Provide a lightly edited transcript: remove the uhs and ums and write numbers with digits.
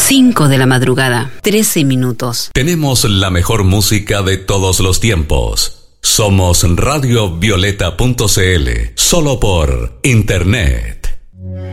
5 de la madrugada, 13 minutos. Tenemos la mejor música de todos los tiempos. Somos radiovioleta.cl, solo por internet.